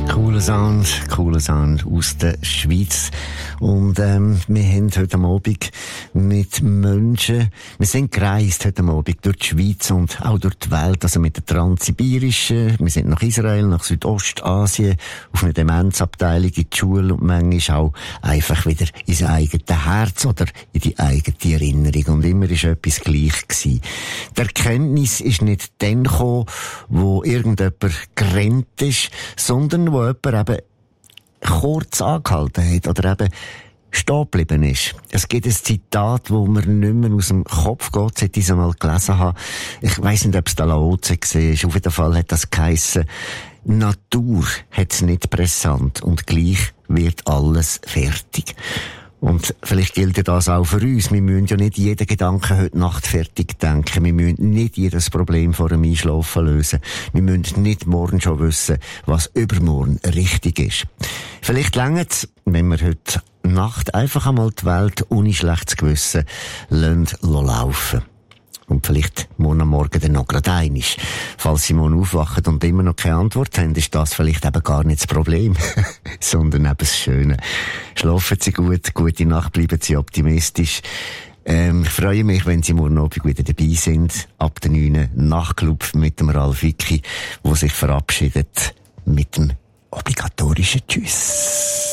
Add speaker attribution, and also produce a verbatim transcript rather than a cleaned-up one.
Speaker 1: Cooler Sound, cooler Sound aus der Schweiz. Und ähm, wir haben heute Abend mit Menschen, wir sind gereist heute Abend durch die Schweiz und auch durch die Welt, also mit der Transsibirischen. Wir sind nach Israel, nach Südostasien, auf eine Demenzabteilung in die Schule und manchmal auch einfach wieder ins eigene Herz oder in die eigene Erinnerung. Und immer war etwas gleich gewesen. Die Erkenntnis ist nicht dann gekommen, wo irgendjemand gerannt ist, sondern wo jemand eben kurz angehalten hat oder eben stehen geblieben ist. Es gibt ein Zitat, wo mir nicht mehr aus dem Kopf geht, seit ich es einmal gelesen habe. Ich weiss nicht, ob es da Laozi war. Auf jeden Fall hat das geheissen, Natur hat es nicht brisant und gleich wird alles fertig. Und vielleicht gilt ja das auch für uns. Wir müssen ja nicht jeden Gedanken heute Nacht fertig denken. Wir müssen nicht jedes Problem vor dem Einschlafen lösen. Wir müssen nicht morgen schon wissen, was übermorgen richtig ist. Vielleicht reicht es, wenn wir heute Nacht einfach einmal die Welt ohne schlechtes Gewissen lassen laufen. Und vielleicht morgen am Morgen dann noch gerade einmal. Falls Sie morgen aufwachen und immer noch keine Antwort haben, ist das vielleicht eben gar nicht das Problem, sondern eben das Schöne. Schlafen Sie gut, gute Nacht, bleiben Sie optimistisch. Ähm, ich freue mich, wenn Sie morgen Abend wieder dabei sind, ab der neuen Nachtclub mit dem Ralf Wicki, der sich verabschiedet mit dem obligatorischen Tschüss.